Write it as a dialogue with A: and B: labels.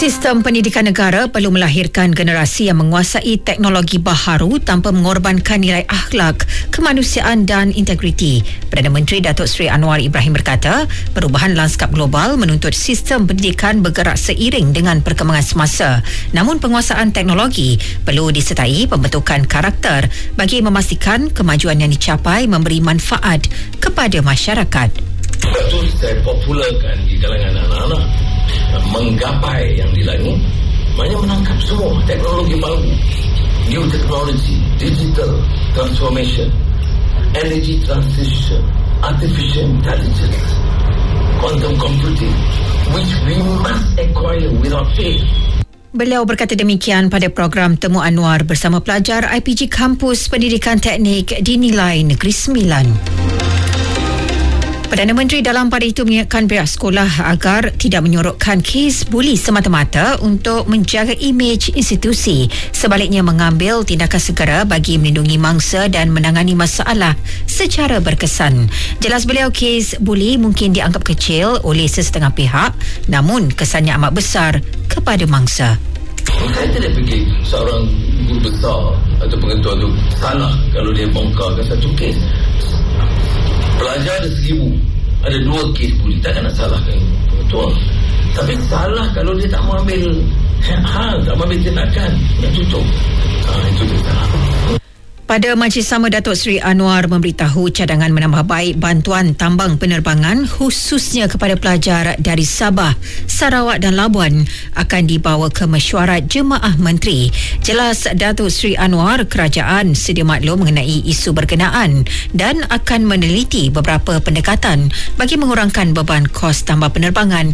A: Sistem pendidikan negara perlu melahirkan generasi yang menguasai teknologi baharu tanpa mengorbankan nilai akhlak, kemanusiaan dan integriti. Perdana Menteri Datuk Seri Anwar Ibrahim berkata, perubahan lanskap global menuntut sistem pendidikan bergerak seiring dengan perkembangan semasa. Namun penguasaan teknologi perlu disertai pembentukan karakter bagi memastikan kemajuan yang dicapai memberi manfaat kepada masyarakat.
B: Itu saya popularkan di kalangan anak-anak. Menggapai yang dilalui, maknanya menangkap semua teknologi baru, new technology, digital transformation, energy transition, artificial intelligence, quantum computing, which we must acquire without fail.
A: Beliau berkata demikian pada program Temu Anwar bersama pelajar IPG Kampus Pendidikan Teknik Dinilai Negeri Sembilan. Perdana Menteri dalam pada itu mengingatkan pihak sekolah agar tidak menyorokkan kes buli semata-mata untuk menjaga imej institusi, sebaliknya mengambil tindakan segera bagi melindungi mangsa dan menangani masalah secara berkesan. Jelas beliau, kes buli mungkin dianggap kecil oleh sesetengah pihak, namun kesannya amat besar kepada mangsa.
B: Saya tidak fikir seorang guru besar atau pengetua itu salah kalau dia bongkarkan satu kes. Pelajar ada 1,000, ada 2 kes buli, takkan nak salahkan pengetua. Tapi salah kalau dia tak mau ambil hal, tak mau ambil tindakan, nak tutup. Itu dia salah.
A: Pada majlis sama, Datuk Seri Anwar memberitahu cadangan menambah baik bantuan tambang penerbangan khususnya kepada pelajar dari Sabah, Sarawak dan Labuan akan dibawa ke mesyuarat Jemaah Menteri. Jelas Datuk Seri Anwar, kerajaan sedia maklum mengenai isu berkenaan dan akan meneliti beberapa pendekatan bagi mengurangkan beban kos tambang penerbangan